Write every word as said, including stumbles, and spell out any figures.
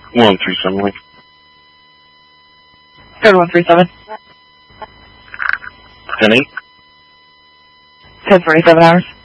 one three seven link. Code one three seven. ten eight. ten forty-seven hours.